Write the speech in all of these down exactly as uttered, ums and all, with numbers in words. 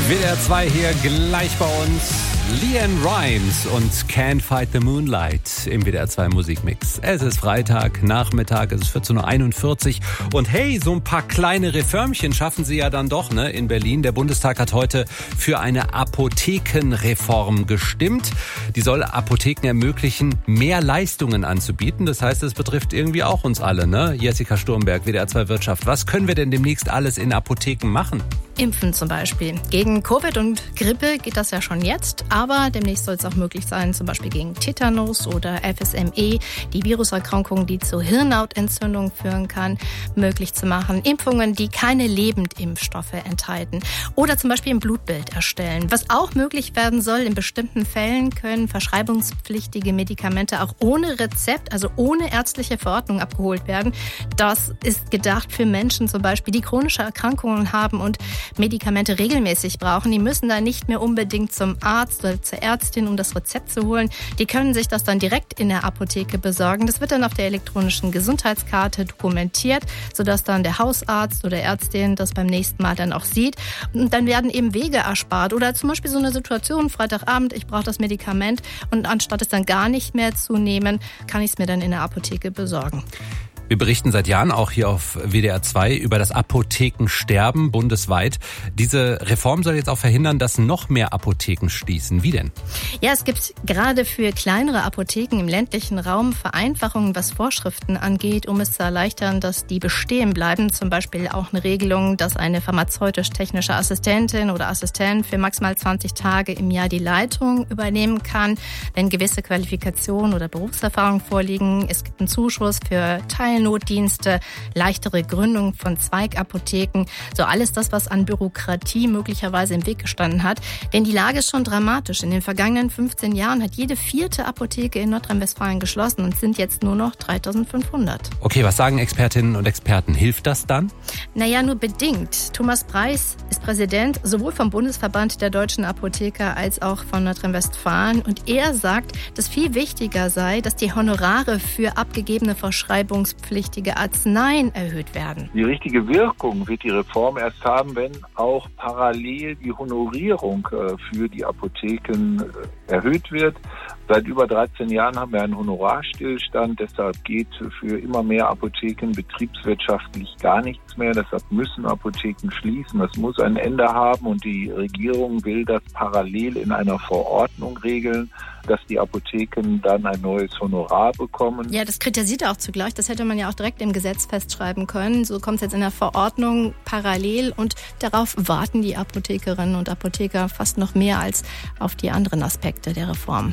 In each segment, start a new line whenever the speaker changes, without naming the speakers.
W D R zwei hier gleich bei uns. LeAnn Rimes und Can't Fight the Moonlight im W D R zwei Musikmix. Es ist Freitag, Nachmittag, es ist vierzehn Uhr einundvierzig. Und hey, so ein paar kleine Reformchen schaffen sie ja dann doch, ne, in Berlin. Der Bundestag hat heute für eine Apothekenreform gestimmt. Die soll Apotheken ermöglichen, mehr Leistungen anzubieten. Das heißt, es betrifft irgendwie auch uns alle, ne? Jessica Sturmberg, W D R zwei Wirtschaft. Was können wir denn demnächst alles in Apotheken machen?
Impfen zum Beispiel. Gegen Covid und Grippe geht das ja schon jetzt, aber demnächst soll es auch möglich sein, zum Beispiel gegen Tetanus oder F S M E, die Viruserkrankung, die zu Hirnhautentzündung führen kann, möglich zu machen. Impfungen, die keine Lebendimpfstoffe enthalten. Oder zum Beispiel ein Blutbild erstellen. Was auch möglich werden soll, in bestimmten Fällen können verschreibungspflichtige Medikamente auch ohne Rezept, also ohne ärztliche Verordnung abgeholt werden. Das ist gedacht für Menschen zum Beispiel, die chronische Erkrankungen haben und Medikamente regelmäßig brauchen. Die müssen dann nicht mehr unbedingt zum Arzt oder zur Ärztin, um das Rezept zu holen. Die können sich das dann direkt in der Apotheke besorgen. Das wird dann auf der elektronischen Gesundheitskarte dokumentiert, sodass dann der Hausarzt oder Ärztin das beim nächsten Mal dann auch sieht. Und dann werden eben Wege erspart. Oder zum Beispiel so eine Situation, Freitagabend, ich brauche das Medikament und anstatt es dann gar nicht mehr zu nehmen, kann ich es mir dann in der Apotheke besorgen.
Wir berichten seit Jahren auch hier auf W D R zwei über das Apothekensterben bundesweit. Diese Reform soll jetzt auch verhindern, dass noch mehr Apotheken schließen. Wie denn?
Ja, es gibt gerade für kleinere Apotheken im ländlichen Raum Vereinfachungen, was Vorschriften angeht, um es zu erleichtern, dass die bestehen bleiben. Zum Beispiel auch eine Regelung, dass eine pharmazeutisch-technische Assistentin oder Assistent für maximal zwanzig Tage im Jahr die Leitung übernehmen kann, wenn gewisse Qualifikationen oder Berufserfahrung vorliegen. Es gibt einen Zuschuss für Teil Notdienste, leichtere Gründung von Zweigapotheken, so alles das, was an Bürokratie möglicherweise im Weg gestanden hat. Denn die Lage ist schon dramatisch. In den vergangenen fünfzehn Jahren hat jede vierte Apotheke in Nordrhein-Westfalen geschlossen und sind jetzt nur noch dreitausendfünfhundert.
Okay, was sagen Expertinnen und Experten? Hilft das dann?
Naja, nur bedingt. Thomas Preis ist Präsident sowohl vom Bundesverband der deutschen Apotheker als auch von Nordrhein-Westfalen und er sagt, dass viel wichtiger sei, dass die Honorare für abgegebene Verschreibungspflichtige Arzneien erhöht werden.
Die richtige Wirkung wird die Reform erst haben, wenn auch parallel die Honorierung für die Apotheken erhöht wird. Seit über dreizehn Jahren haben wir einen Honorarstillstand, deshalb geht für immer mehr Apotheken betriebswirtschaftlich gar nichts mehr. Deshalb müssen Apotheken schließen. Das muss ein Ende haben und die Regierung will das parallel in einer Verordnung regeln, dass die Apotheken dann ein neues Honorar bekommen.
Ja, das kritisiert er auch zugleich. Das hätte man ja auch direkt im Gesetz festschreiben können. So kommt es jetzt in der Verordnung parallel und darauf warten die Apothekerinnen und Apotheker fast noch mehr als auf die anderen Aspekte der Reform.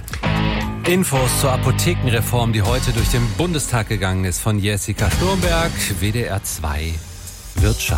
Infos zur Apothekenreform, die heute durch den Bundestag gegangen ist, von Jessica Sturmberg, W D R zwei Wirtschaft.